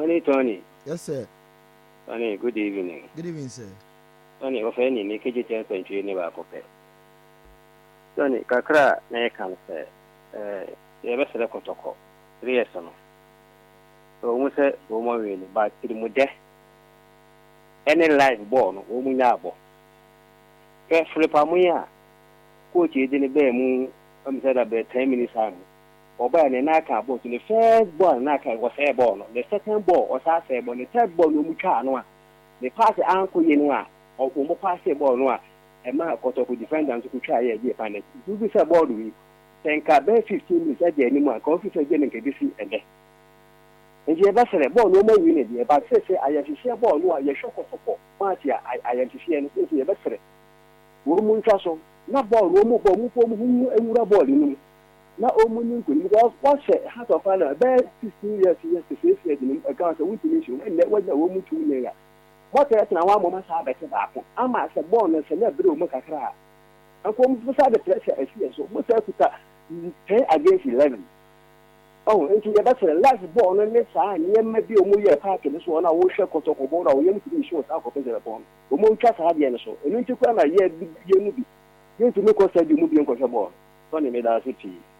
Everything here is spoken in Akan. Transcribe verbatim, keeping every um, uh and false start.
Tony, Tony. Yes, sir. Tony, good evening. Good evening, sir. Tony, of any Nikki Chance and you never copy. Tony, Kakra, nay can say, eh, the best of the protocol. Three years on. So, we say, woman, but it would death. Any life born, woman, yabo. Carefully, Pamuya. Coach, you didn't bear moon, I'm said about ten minutes. Or by the Naka boat in the first ball, Naka was airborne. The second ball was airborne. The third ball, Mucha, the pass uncle Yenua, or Umo pass a ball, noa, and my quarter who defendants who try a year finance. You be a ball, we think I bear fifteen minutes at the anymore, coffee again and can be seen again. And you have a ball, no more unit, but say, I have to see a ball, no, I shock of support. Party, I am to see anything to your best friend. Woman Castle, not ball, Romo, who and a ball in me. Now, Omun because what's a hat of honor, about fifteen years, yes, to face in a council of issue, and that was a woman to me. What else now? One woman have better apple. I'm as a bonus and never do Macacra. And come beside the pressure as yes, so what's I put ten against eleven. Oh, and you have a last ball on this side, and maybe a more pack in this one. I will share Cotoco board or young to be short out of the bone. The moon cast had the so, and into come a year, you to make us say you move your ball. Tony made us a tea.